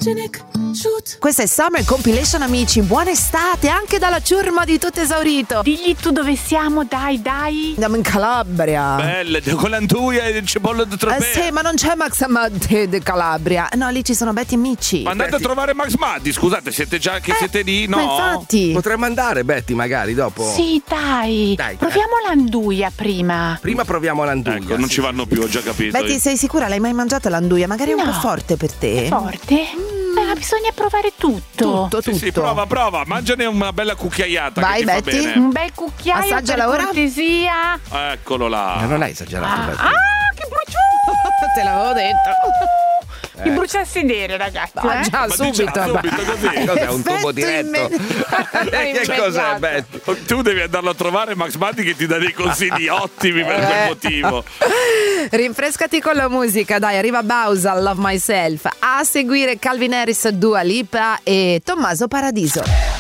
Photogenic shoot. Questa è Summer Compilation, amici. Buona estate, anche dalla ciurma di Tutto Esaurito. Digli tu dove siamo, dai. Andiamo in Calabria. Belle, con l'antuia e il cibollo di tropea. Sì, ma non c'è Max Amati di Calabria. No, lì ci sono Betty e Micci. Ma andate a trovare Max Maddi, scusate, siete già che siete lì? No. Ma infatti. Potremmo andare, Betty, magari dopo. Sì, dai. Proviamo l'anduia prima. Prima proviamo l'anduia. Ecco, non ci vanno più, ho già capito. Betty, sei sicura? L'hai mai mangiata l'anduia? Magari è un No. po' forte per te. Forte? Bisogna provare tutto. Tutto. Sì, prova, mangiane una bella cucchiaiata. Vai, che ti fa Betty. bene. Un bel cucchiaio Assaggiala per ora. cortesia. Eccolo là. Non hai esagerato, Betty. Che bruciore! Te l'avevo detto. Mi brucia a sedere, ragazzi. Ah, già, Ma subito. dici, subito così. Cos'è, un tubo Effetto diretto? Che cos'è, Betty? Tu devi andarlo a trovare Max Maddi che ti dà dei consigli ottimi per quel motivo. Rinfrescati con la musica, dai, arriva Bausa, Love Myself. A seguire Calvin Harris, Dua Lipa e Tommaso Paradiso.